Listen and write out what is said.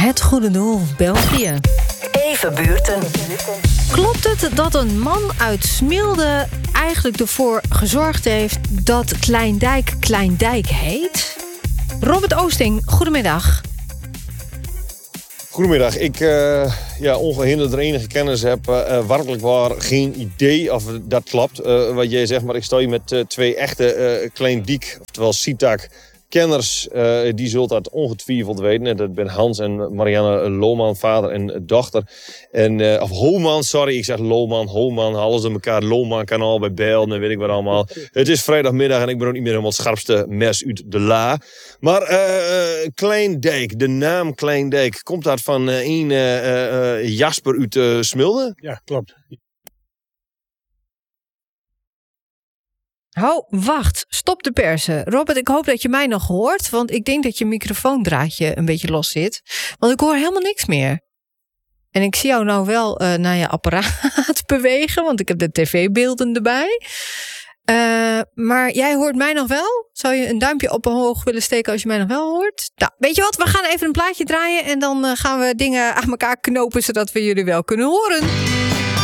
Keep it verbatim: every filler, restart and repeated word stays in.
Het goede doel, België. Even buurten. Klopt het dat een man uit Smilde eigenlijk ervoor gezorgd heeft dat Kleindijk Kleindijk heet? Robert Oosting, goedemiddag. Goedemiddag. Ik uh, ja, ongehinderd er enige kennis heb. Uh, werkelijk waar geen idee of dat klopt. Uh, wat jij zegt, maar ik sta hier met uh, twee echte uh, Kleindijk, oftewel Sitak kenners. Uh, die zult dat ongetwijfeld weten. Dat ben Hans en Marianne Lohman, vader en dochter. En, uh, of Homan, sorry, ik zeg Lohman, Homan. Halen ze elkaar Lohman kanaal bij Bijl en weet ik wat allemaal. Het is vrijdagmiddag en ik ben ook niet meer helemaal het scherpste mes uit de la. Maar uh, Kleindijk, de naam Kleindijk, komt dat van uh, een uh, uh, Jasper uit uh, Smilde? Ja, klopt. Oh, wacht. Stop de persen. Robert, ik hoop dat je mij nog hoort. Want ik denk dat je microfoondraadje een beetje los zit. Want ik hoor helemaal niks meer. En ik zie jou nou wel uh, naar je apparaat bewegen. Want ik heb de tv-beelden erbij. Uh, maar jij hoort mij nog wel? Zou je een duimpje op omhoog willen steken als je mij nog wel hoort? Nou, weet je wat? We gaan even een plaatje draaien. En dan uh, gaan we dingen aan elkaar knopen zodat we jullie wel kunnen horen.